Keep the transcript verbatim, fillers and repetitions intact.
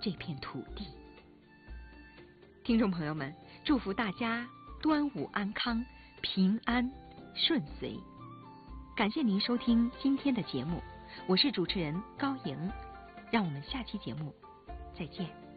这片土地。听众朋友们，祝福大家端午安康，平安顺遂。感谢您收听今天的节目，我是主持人高莹，让我们下期节目再见。